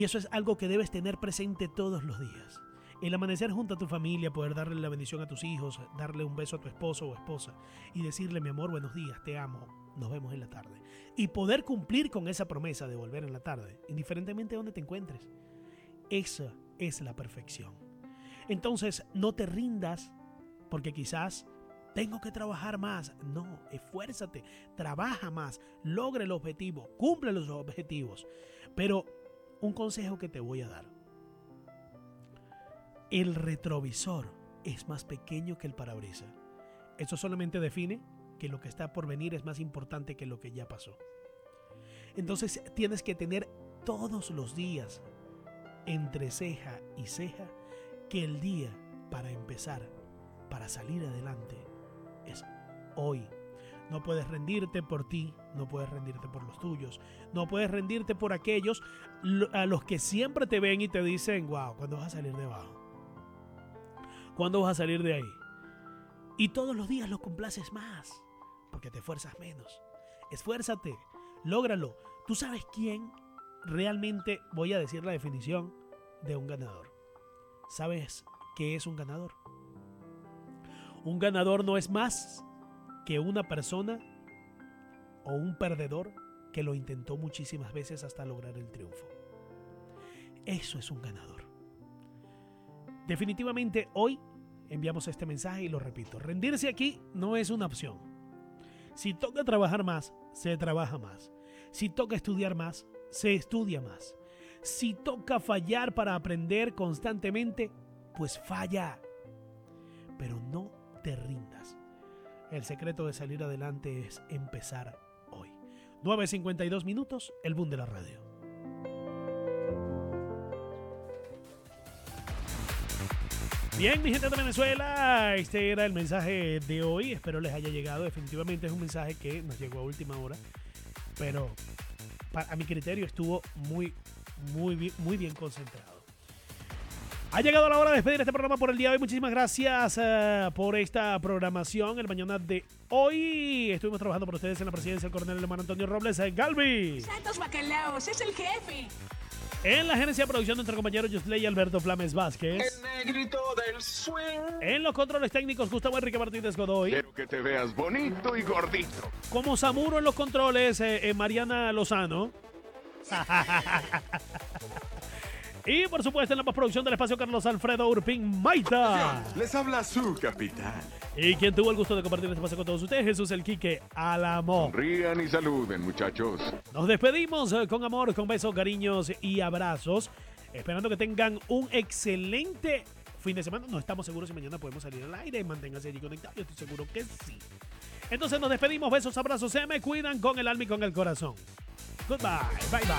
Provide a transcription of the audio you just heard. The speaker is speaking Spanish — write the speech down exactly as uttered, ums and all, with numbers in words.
Y eso es algo que debes tener presente todos los días. El amanecer junto a tu familia, poder darle la bendición a tus hijos, darle un beso a tu esposo o esposa y decirle, mi amor, buenos días, te amo, nos vemos en la tarde. Y poder cumplir con esa promesa de volver en la tarde, indiferentemente de donde te encuentres. Esa es la perfección. Entonces, no te rindas porque quizás tengo que trabajar más. No, esfuérzate, trabaja más, logra el objetivo, cumple los objetivos. Pero un consejo que te voy a dar. El retrovisor es más pequeño que el parabrisas. Eso solamente define que lo que está por venir es más importante que lo que ya pasó. Entonces tienes que tener todos los días entre ceja y ceja que el día para empezar, para salir adelante, es hoy. No puedes rendirte por ti, no puedes rendirte por los tuyos, no puedes rendirte por aquellos a los que siempre te ven y te dicen, wow, ¿cuándo vas a salir de abajo? ¿Cuándo vas a salir de ahí? Y todos los días los complaces más, porque te esfuerzas menos. Esfuérzate, lógralo. ¿Tú sabes quién realmente, voy a decir la definición de un ganador? ¿Sabes qué es un ganador? Un ganador no es más que una persona o un perdedor que lo intentó muchísimas veces hasta lograr el triunfo. Eso es un ganador. Definitivamente hoy enviamos este mensaje y lo repito, rendirse aquí no es una opción. Si toca trabajar más, se trabaja más. Si toca estudiar más, se estudia más. Si toca fallar para aprender constantemente, pues falla. Pero no te rindas. El secreto de salir adelante es empezar hoy. nueve cincuenta y dos minutos, el boom de la radio. Bien, mi gente de Venezuela, este era el mensaje de hoy. Espero les haya llegado. Definitivamente es un mensaje que nos llegó a última hora, pero a mi criterio estuvo muy, muy, bien, muy bien concentrado. Ha llegado la hora de despedir este programa por el día de hoy. Muchísimas gracias uh, por esta programación. El mañana de hoy estuvimos trabajando por ustedes en la presidencia del coronel Alemán Antonio Robles Galvi. Santos Bacalaos, es el jefe. En la gerencia de producción de nuestro compañero Yusley Alberto Flames Vázquez. El negrito del swing. En los controles técnicos Gustavo Enrique Martínez Godoy. Quiero que te veas bonito y gordito. Como Samuro en los controles, eh, eh, Mariana Lozano. Y por supuesto en la postproducción del espacio Carlos Alfredo Urpín Maita. Les habla su capitán. Y quien tuvo el gusto de compartir este espacio con todos ustedes, Jesús el Quique Álamo. Rían y saluden, muchachos. Nos despedimos con amor, con besos, cariños y abrazos. Esperando que tengan un excelente fin de semana. No estamos seguros si mañana podemos salir al aire. Manténganse allí conectados, yo estoy seguro que sí. Entonces nos despedimos, besos, abrazos, se me cuidan con el alma y con el corazón. Goodbye, bye bye.